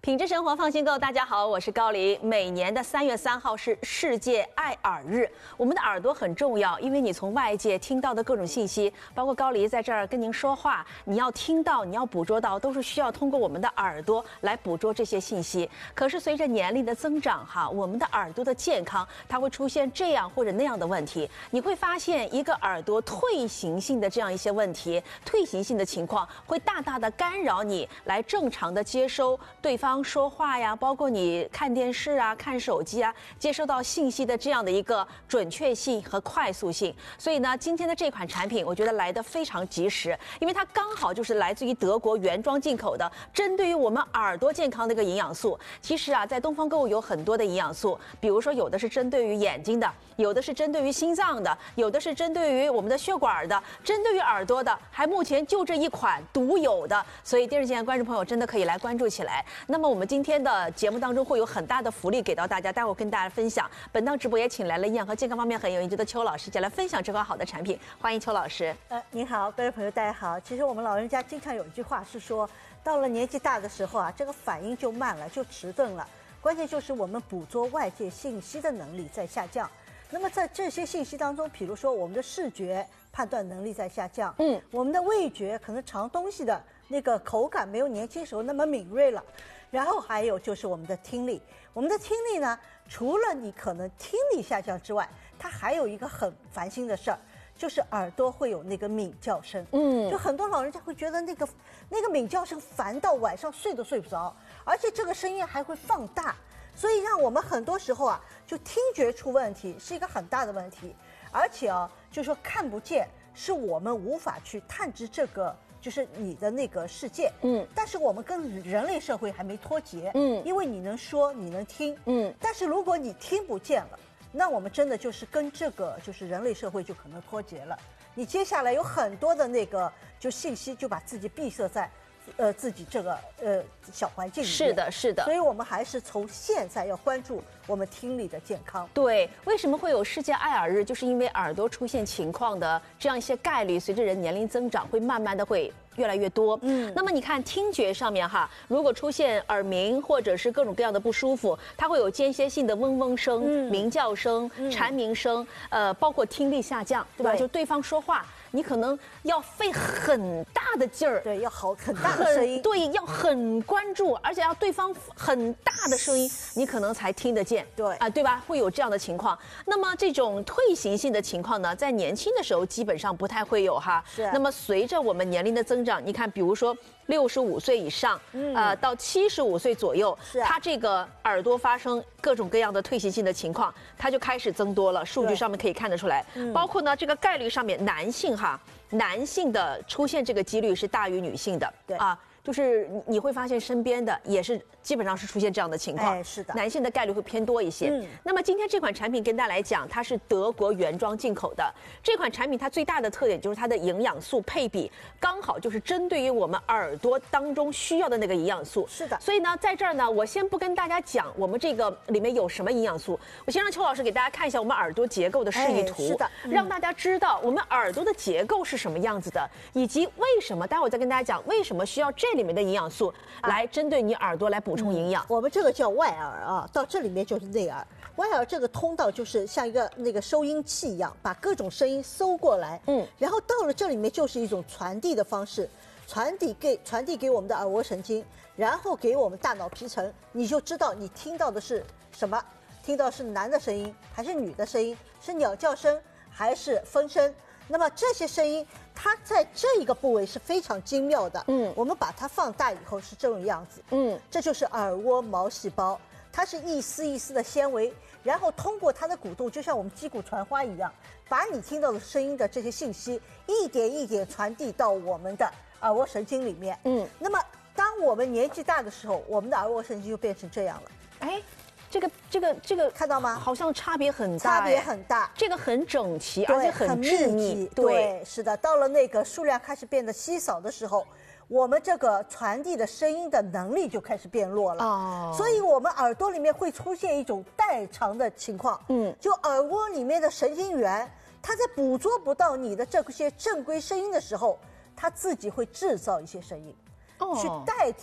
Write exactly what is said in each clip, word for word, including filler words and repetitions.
品质生活放心购，大家好，我是高黎。每年的三月三号是世界爱耳日，我们的耳朵很重要，因为你从外界听到的各种信息，包括高黎在这儿跟您说话，你要听到，你要捕捉到，都是需要通过我们的耳朵来捕捉这些信息。可是随着年龄的增长，哈，我们的耳朵的健康，它会出现这样或者那样的问题。你会发现，一个耳朵退行性的这样一些问题，退行性的情况，会大大的干扰你来正常的接收对方说话呀，包括你看电视啊、看手机啊，接收到信息的这样的一个准确性和快速性。所以呢，今天的这款产品，我觉得来得非常及时，因为它刚好就是来自于德国原装进口的，针对于我们耳朵健康的一个营养素。其实啊，在东方购物有很多的营养素，比如说有的是针对于眼睛的，有的是针对于心脏的，有的是针对于我们的血管的，针对于耳朵的，还目前就这一款独有的。所以电视机前观众朋友真的可以来关注起来。那么我们今天的节目当中会有很大的福利给到大家，待会儿跟大家分享。本档直播也请来了营养和健康方面很有研究的邱老师，一起来分享这款好的产品。欢迎邱老师。 呃，您好，各位朋友，大家好。其实我们老人家经常有一句话是说，到了年纪大的时候啊，这个反应就慢了，就迟钝了。关键就是我们捕捉外界信息的能力在下降。那么在这些信息当中，比如说我们的视觉判断能力在下降，嗯，我们的味觉可能尝东西的那个口感没有年轻时候那么敏锐了。然后还有就是我们的听力，我们的听力呢，除了你可能听力下降之外，它还有一个很烦心的事儿，就是耳朵会有那个鸣叫声。嗯，就很多老人家会觉得那个那个鸣叫声烦到晚上睡都睡不着，而且这个声音还会放大，所以让我们很多时候啊，就听觉出问题是一个很大的问题，而且啊，就说看不见是我们无法去探知这个。就是你的那个世界，嗯，但是我们跟人类社会还没脱节，嗯，因为你能说，你能听，嗯，但是如果你听不见了，那我们真的就是跟这个就是人类社会就可能脱节了。你接下来有很多的那个就信息就把自己闭塞在。呃，自己这个呃小环境里面， 是的，是的， 所以我们还是从现在要关注我们听力的健康。 对，为什么会有世界爱耳日？就是因为耳朵出现情况的这样一些概率，随着人年龄增长，会慢慢的会越来越多。嗯，那么你看听觉上面哈，如果出现耳鸣或者是各种各样的不舒服，它会有间歇性的嗡嗡声、嗯、鸣叫声、嗯、蝉鸣声，呃，包括听力下降，对吧？对，就对方说话。你可能要费很大的劲儿， 对，要好很大的声音， 对，要很关注，而且要对方很大的声音，你可能才听得见， 对啊，对吧？会有这样的情况。那么这种退行性的情况呢，在年轻的时候基本上不太会有哈。 是。 那么随着我们年龄的增长，你看，比如说六十五岁以上，嗯，呃，到七十五岁左右， 是、啊， 它这个耳朵发生各种各样的退行性的情况，它就开始增多了。数据上面可以看得出来，嗯、包括呢这个概率上面，男性哈。男性的出现这个几率是大于女性的， 对啊，就是你会发现身边的也是基本上是出现这样的情况， 哎，是的， 男性的概率会偏多一些。嗯，那么今天这款产品跟大家来讲，它是德国原装进口的。这款产品它最大的特点就是它的营养素配比刚好就是针对于我们耳朵当中需要的那个营养素。 是的， 所以呢，在这儿呢，我先不跟大家讲我们这个里面有什么营养素，我先让邱老师给大家看一下我们耳朵结构的示意图， 哎、是的、 嗯，让大家知道我们耳朵的结构是什么样子的，以及为什么，待会儿再跟大家讲为什么需要这里面的营养素来针对你耳朵来补充营养。 嗯、我们这个叫外耳啊，到这里面就是内耳。外耳这个通道就是像一个那个收音器一样，把各种声音搜过来，嗯，然后到了这里面就是一种传递的方式，传递给传递给我们的耳蜗神经，然后给我们大脑皮层，你就知道你听到的是什么，听到是男的声音还是女的声音，是鸟叫声还是风声。那么这些声音，它在这一个部位是非常精妙的。嗯，我们把它放大以后是这种样子。嗯，这就是耳蜗毛细胞，它是一丝一丝的纤维，然后通过它的鼓动，就像我们击鼓传花一样，把你听到的声音的这些信息一点一点传递到我们的耳蜗神经里面。嗯，那么当我们年纪大的时候，我们的耳蜗神经就变成这样了。 哎。这个这个这个看到吗？ 好像差别很大， 差别很大。 这个很整齐，而且很致密。 对，对是的。到了那个数量开始变得稀少的时候，我们这个传递的声音的能力就开始变弱了。哦。所以我们耳朵里面会出现一种代偿的情况。嗯。就耳蜗里面的神经元，它在捕捉不到你的这些正规声音的时候，它自己会制造一些声音，哦，去代替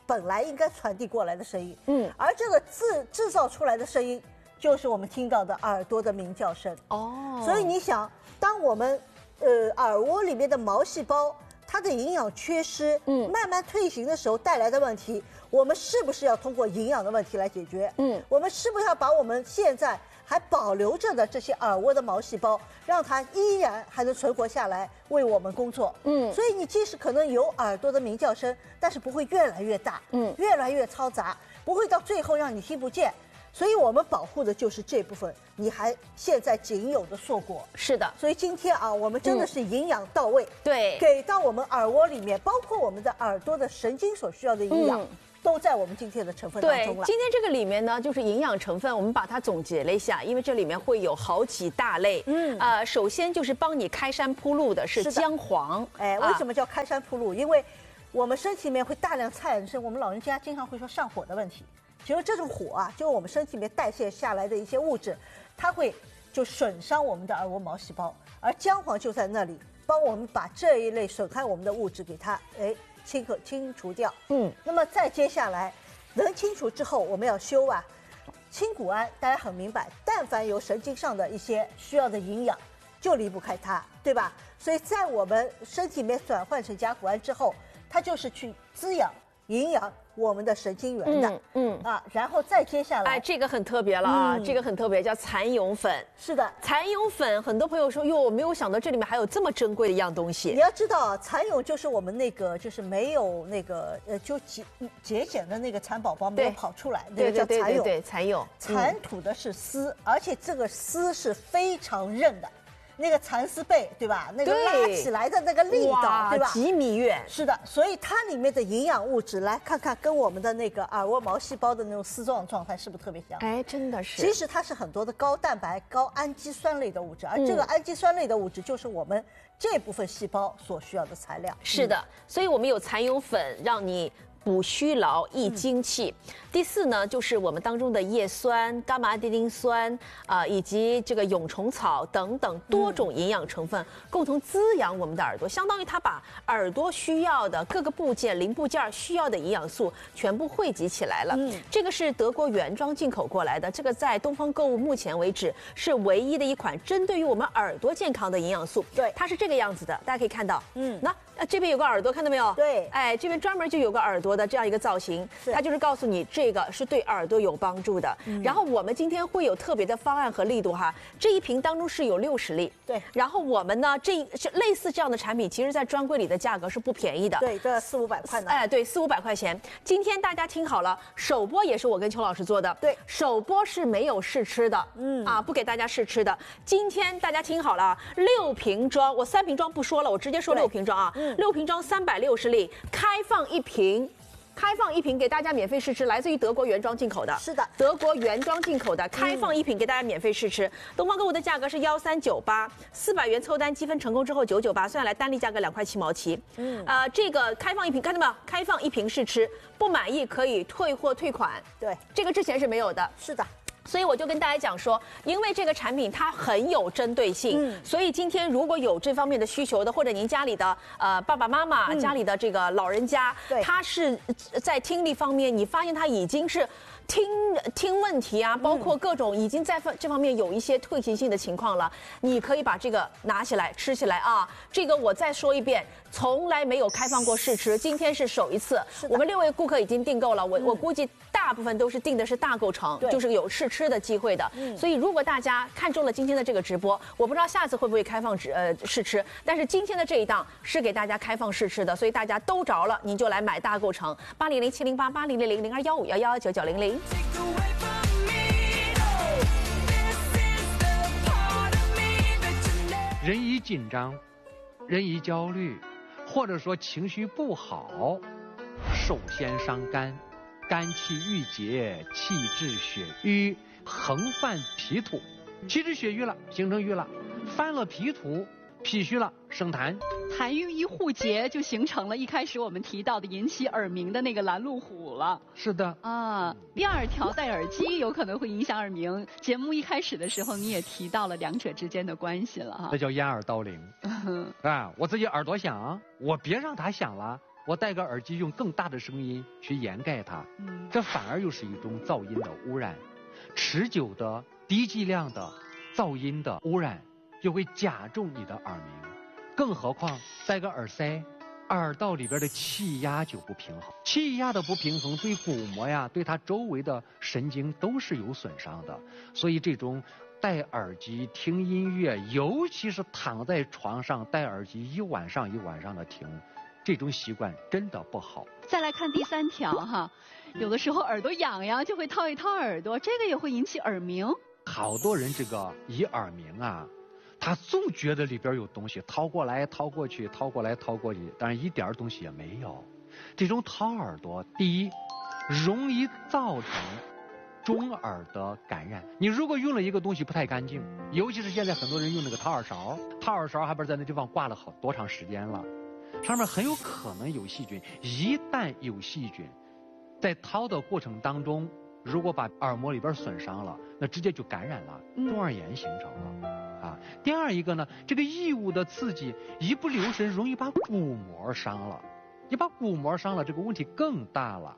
本来应该传递过来的声音。 嗯， 而这个制制造出来的声音，就是我们听到的耳朵的鸣叫声。 哦， 所以你想，当我们呃耳蜗里面的毛细胞它的营养缺失，嗯，慢慢退行的时候带来的问题，我们是不是要通过营养的问题来解决？嗯，我们是不是要把我们现在还保留着的这些耳蜗的毛细胞，让它依然还能存活下来，为我们工作？嗯，所以你即使可能有耳朵的鸣叫声，但是不会越来越大，嗯，越来越嘈杂，不会到最后让你听不见。所以我们保护的就是这部分，你还现在仅有的硕果。 是的， 所以今天啊，我们真的是营养到位， 嗯、对， 给到我们耳蜗里面，包括我们的耳朵的神经所需要的营养。嗯，都在我们今天的成分当中了。 对，今天这个里面呢，就是营养成分，我们把它总结了一下，因为这里面会有好几大类。嗯，呃，首先就是帮你开山铺路的是姜黄。 哎，为什么叫开山铺路？因为我们身体里面会大量产生我们老人家经常会说上火的问题。其实这种火啊，就是我们身体里面代谢下来的一些物质，它会就损伤我们的耳蜗毛细胞，而姜黄就在那里帮我们把这一类损害我们的物质给它哎清可清除掉。嗯，那么再接下来能清除之后，我们要修啊，清谷胺大家很明白，但凡有神经上的一些需要的营养，就离不开它，对吧？所以在我们身体里面转换成甲钴胺之后，它就是去滋养、营养我们的神经元的。嗯, 嗯啊，然后再接下来， 哎，这个很特别了啊，嗯、这个很特别，叫蚕蛹粉。 是的， 蚕蛹粉，很多朋友说，哟，我没有想到这里面还有这么珍贵的一样东西。 你要知道，蚕蛹就是我们那个就是没有那个呃，就节节俭的那个蚕宝宝没有跑出来，那个叫蚕蛹。 对，蚕蛹蚕吐的是丝，而且这个丝是非常韧的。那个蚕丝被，对吧？那个拉起来的那个力道，对吧？ 几米远。 是的，所以它里面的营养物质，来看看跟我们的那个耳蜗毛细胞的那种丝状状态是不是特别像？ 哎，真的是。 其实它是很多的高蛋白、高氨基酸类的物质，而这个氨基酸类的物质就是我们这部分细胞所需要的材料。 是的，所以我们有蚕蛹粉，让你补虚劳、益精气。嗯、第四呢，就是我们当中的叶酸、伽马阿地丁酸啊、呃，以及这个蛹虫草等等多种营养成分，嗯、共同滋养我们的耳朵，相当于它把耳朵需要的各个部件、零部件需要的营养素全部汇集起来了。嗯，这个是德国原装进口过来的，这个在东方购物目前为止是唯一的一款针对于我们耳朵健康的营养素。 对， 它是这个样子的，大家可以看到。嗯，那。啊，这边有个耳朵，看到没有？ 对， 哎，这边专门就有个耳朵的这样一个造型，它就是告诉你这个是对耳朵有帮助的。嗯、然后我们今天会有特别的方案和力度哈，这一瓶当中是有六十粒。 对， 然后我们呢，这是类似这样的产品，其实在专柜里的价格是不便宜的。 对，这四五百块呢。 哎，对，四五百块钱。今天大家听好了，首播也是我跟邱老师做的。 对， 首播是没有试吃的，嗯啊，不给大家试吃的。今天大家听好了啊，六瓶装，我三瓶装不说了，我直接说六瓶装啊。嗯，六瓶装三百六十粒，开放一瓶，开放一瓶给大家免费试吃，来自于德国原装进口的。 是的， 德国原装进口的，开放一瓶给大家免费试吃。嗯、东方购物的价格是幺三九八，四百元凑单积分成功之后九九八，算下来单粒价格两块七毛七。嗯，呃，这个开放一瓶，看到没有？开放一瓶试吃，不满意可以退货退款。 对， 这个之前是没有的。 是的。 所以我就跟大家讲说，因为这个产品它很有针对性，嗯、所以今天如果有这方面的需求的，或者您家里的呃爸爸妈妈、嗯、家里的这个老人家，他是在听力方面，你发现他已经是听听问题啊，包括各种已经在这方面有一些退行性的情况了，你可以把这个拿起来吃起来啊。这个我再说一遍，从来没有开放过试吃，今天是首一次。我们六位顾客已经订购了，我、嗯、我估计大部分都是订的是大购程，就是有试吃的机会的。嗯、所以如果大家看中了今天的这个直播，我不知道下次会不会开放直呃试吃，但是今天的这一档是给大家开放试吃的，所以大家都着了，您就来买大购程，八零零七零八八零零零零二幺五幺幺九九零零。 人一紧张，人一焦虑，或者说情绪不好，首先伤肝，肝气郁结，气滞血瘀，横犯脾土，气滞血瘀了，形成瘀了，犯了脾土，脾虚了，生痰。 痰瘀一互结，就形成了一开始我们提到的引起耳鸣的那个拦路虎了。 是的啊，第二条戴耳机有可能会影响耳鸣。节目一开始的时候你也提到了两者之间的关系了哈。 那叫掩耳盗铃。啊，我自己耳朵响，我别让它响了， 我戴个耳机用更大的声音去掩盖它，嗯，这反而又是一种噪音的污染，持久的低剂量的噪音的污染就会加重你的耳鸣，更何况戴个耳塞，耳道里边的气压就不平衡，气压的不平衡对鼓膜呀，对它周围的神经都是有损伤的，所以这种戴耳机听音乐，尤其是躺在床上戴耳机一晚上一晚上的听，这种习惯真的不好。 再来看第三条哈，有的时候耳朵痒痒就会掏一掏耳朵，这个也会引起耳鸣。 好多人这个一耳鸣啊，他总觉得里边有东西，掏过来掏过去，掏过来掏过去，但是一点东西也没有。这种掏耳朵，第一，容易造成中耳的感染。你如果用了一个东西不太干净，尤其是现在很多人用那个掏耳勺，掏耳勺还不是在那地方挂了好多长时间了，上面很有可能有细菌。一旦有细菌，在掏的过程当中，如果把耳膜里边损伤了，那直接就感染了，中耳炎形成了。啊，第二一个呢，这个异物的刺激一不留神，容易把鼓膜伤了。你把鼓膜伤了，这个问题更大了。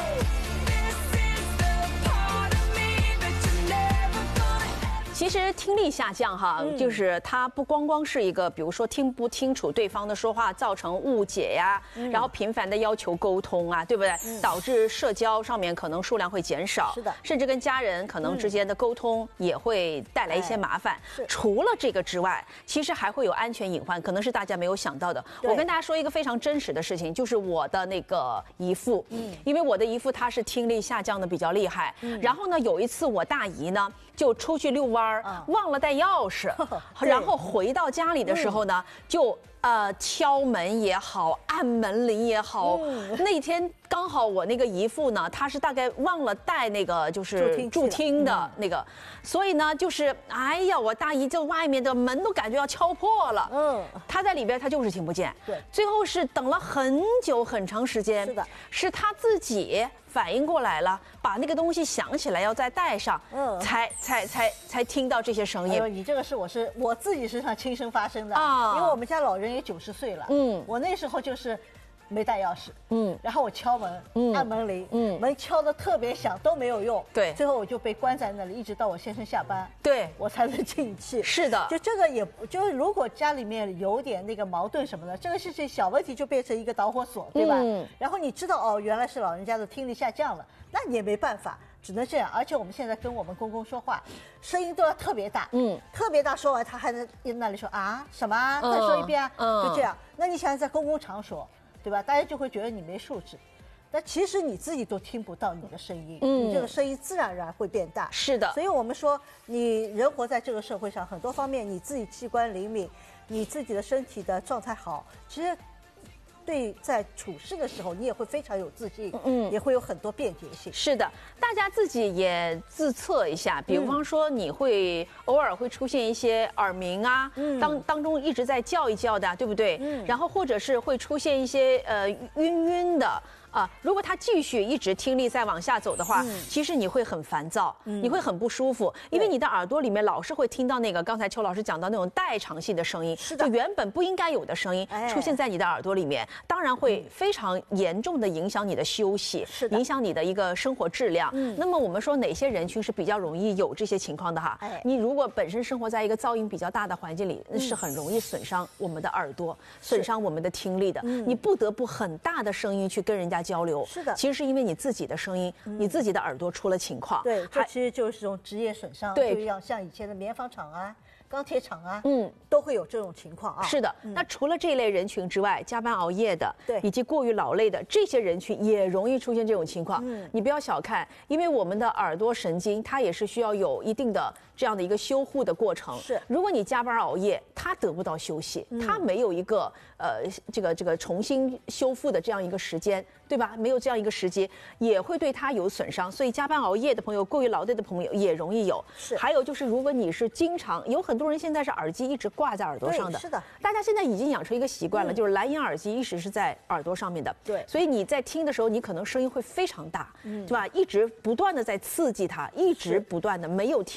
其实听力下降哈，嗯、就是它不光光是一个，比如说听不清楚对方的说话，造成误解呀，嗯、然后频繁的要求沟通啊，对不对？嗯、导致社交上面可能数量会减少，是的，甚至跟家人可能之间的沟通也会带来一些麻烦。嗯、除了这个之外，其实还会有安全隐患，可能是大家没有想到的。我跟大家说一个非常真实的事情，就是我的那个姨父，嗯，因为我的姨父他是听力下降的比较厉害，嗯、然后呢，有一次我大姨呢就出去遛弯。忘了带钥匙，然后回到家里的时候呢，就呃敲门也好，按门铃也好。那天刚好我那个姨父呢，他是大概忘了带那个就是助听的那个，所以呢，就是哎呀，我大姨就外面的门都感觉要敲破了。嗯，他在里边他就是听不见。对，最后是等了很久很长时间。是的，是他自己反应过来了，把那个东西想起来要再带上，嗯，才才才才听到这些声音。哎呦，你这个是我是我自己身上亲身发生的啊，因为我们家老人也九十岁了，嗯，我那时候就是没带钥匙，嗯，然后我敲门，嗯，按门铃，嗯，门敲得特别响都没有用，对，最后我就被关在那里，一直到我先生下班，对，我才能进去。 是的， 就这个也就是如果家里面有点那个矛盾什么的，这个事情小问题就变成一个导火索，对吧？嗯，然后你知道哦，原来是老人家的听力下降了，那你也没办法。只能这样，而且我们现在跟我们公公说话，声音都要特别大，嗯，特别大，说完他还在那里说啊什么，再说一遍啊，嗯、就这样。那你想想在公共场所，对吧？大家就会觉得你没素质。但其实你自己都听不到你的声音，嗯，你这个声音自然而然会变大。 是的， 所以我们说，你人活在这个社会上，很多方面你自己器官灵敏，你自己的身体的状态好，其实。对，在处事的时候，你也会非常有自信，嗯，也会有很多便捷性。 是的，大家自己也自测一下，比方说你会偶尔会出现一些耳鸣啊，嗯，当当中一直在叫一叫的，对不对？嗯，然后或者是会出现一些呃晕晕的。啊，如果他继续一直听力再往下走的话，嗯、其实你会很烦躁，嗯、你会很不舒服，因为你的耳朵里面老是会听到那个刚才邱老师讲到那种代偿性的声音，是的，就原本不应该有的声音、哎、出现在你的耳朵里面，当然会非常严重的影响你的休息，是的，影响你的一个生活质量。嗯，那么我们说哪些人群是比较容易有这些情况的哈？哎，你如果本身生活在一个噪音比较大的环境里，嗯、是很容易损伤我们的耳朵，损伤我们的听力的。嗯、你不得不很大的声音去跟人家交流，是的，其实是因为你自己的声音，嗯、你自己的耳朵出了情况。 对，这其实就是这种职业损伤，对，就像像以前的棉纺厂啊、钢铁厂啊，嗯，都会有这种情况啊。 是的，嗯、那除了这一类人群之外，加班熬夜的，对，以及过于劳累的这些人群也容易出现这种情况。嗯，你不要小看，因为我们的耳朵神经它也是需要有一定的这样的一个修护的过程。是，如果你加班熬夜，它得不到休息，嗯、它没有一个呃这个这个重新修复的这样一个时间。对吧？没有这样一个时机，也会对它有损伤。所以加班熬夜的朋友、过于劳累的朋友也容易有。是。还有就是，如果你是经常有很多人现在是耳机一直挂在耳朵上的，是的。大家现在已经养成一个习惯了，嗯、就是蓝牙耳机一直是在耳朵上面的。对。所以你在听的时候，你可能声音会非常大，嗯，对吧？一直不断的在刺激它，一直不断的没有停过。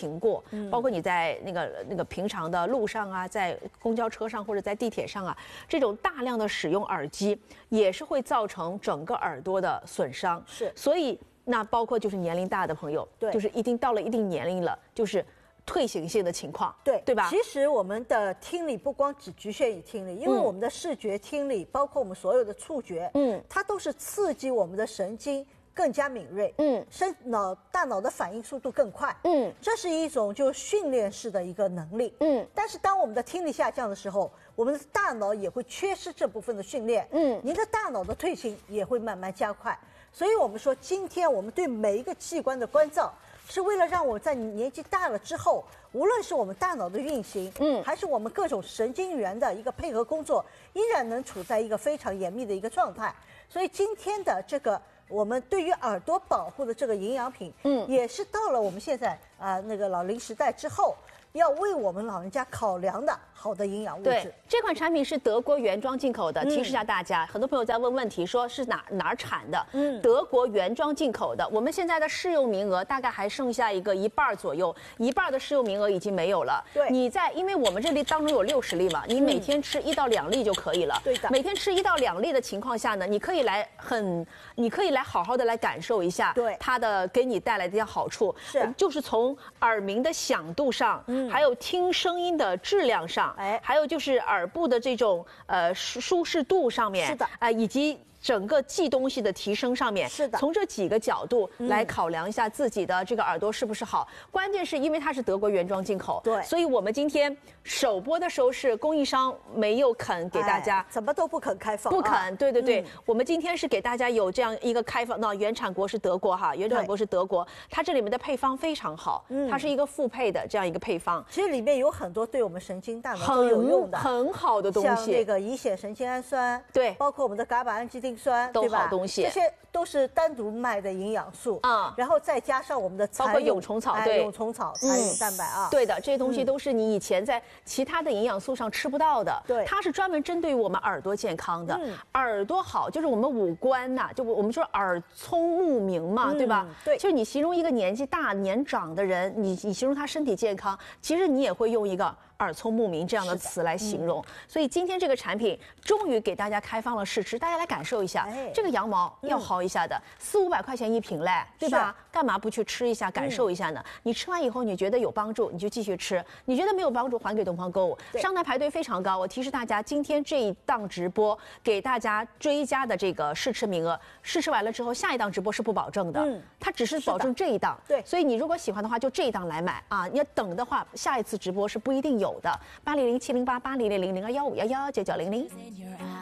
嗯、包括你在那个那个平常的路上啊，在公交车上或者在地铁上啊，这种大量的使用耳机也是会造成整个耳朵的损伤。 是， 所以那包括就是年龄大的朋友， 对， 就是一定到了一定年龄了，就是退行性的情况， 对对吧？ 其实我们的听力不光只局限于听力，因为我们的视觉、听力，包括我们所有的触觉，嗯，它都是刺激我们的神经更加敏锐，嗯，身脑大脑的反应速度更快，嗯，这是一种就训练式的一个能力，嗯。但是当我们的听力下降的时候，我们的大脑也会缺失这部分的训练，嗯，您的大脑的退行也会慢慢加快。所以我们说，今天我们对每一个器官的关照，是为了让我在年纪大了之后，无论是我们大脑的运行，嗯，还是我们各种神经元的一个配合工作，依然能处在一个非常严密的一个状态。所以今天的这个我们对于耳朵保护的这个营养品，嗯，也是到了我们现在啊、呃、那个老龄时代之后，要为我们老人家考量的好的营养物质。 对，这款产品是德国原装进口的。提示一下大家，很多朋友在问问题，说是哪哪儿产的？嗯，德国原装进口的。我们现在的试用名额大概还剩下一个一半左右，一半的试用名额已经没有了。 对， 你在因为我们这里当中有六十粒嘛，你每天吃一到两粒就可以了。 对的， 每天吃一到两粒的情况下呢，你可以来很，你可以来好好的来感受一下， 对它的给你带来的一些好处。 是， 就是从耳鸣的响度上，嗯，还有听声音的质量上，哎，还有就是耳部的这种呃舒舒适度上面， 是的， 啊、呃，以及整个记东西的提升上面， 是的， 从这几个角度来考量一下自己的这个耳朵是不是好。嗯、关键是因为它是德国原装进口， 对， 所以我们今天首播的时候是供应商没有肯给大家， 哎、怎么都不肯开放， 不肯， 啊、 对对对、嗯， 嗯、 我们今天是给大家有这样一个开放，那原产国是德国哈，原产国是德国，它这里面的配方非常好，嗯、它是一个复配的这样一个配方， 其实里面有很多对我们神经大脑都有用的很好的东西， 像那个乙酰神经氨酸， 对， 包括我们的伽马氨基丁酸， 都对吧？ 东西， 这些都是单独卖的营养素啊、嗯，然后再加上我们的包括蛹虫草， 哎、 对， 蛹虫草、蚕蛹蛋白啊、 嗯，对的，这些东西都是你以前在其他的营养素上吃不到的， 对， 它是专门针对于我们耳朵健康的，嗯、耳朵好就是我们五官呐、啊，就我们说耳聪目明嘛，嗯、对吧？ 对， 就是你形容一个年纪大年长的人，你你形容他身体健康，其实你也会用一个耳聪目明这样的词来形容，嗯、所以今天这个产品终于给大家开放了试吃，大家来感受一下，哎、这个羊毛要薅一下的，四五百块钱一瓶嘞，对吧？干嘛不去吃一下，感受一下呢？嗯、你吃完以后你觉得有帮助，你就继续吃；你觉得没有帮助，还给东方购物。上台排队非常高，我提示大家，今天这一档直播给大家追加的这个试吃名额，试吃完了之后，下一档直播是不保证的，嗯，它只是保证这一档。 对， 所以你如果喜欢的话，就这一档来买啊！你要等的话，下一次直播是不一定有的。八零零七零八八零零零零二幺五幺幺九九零零。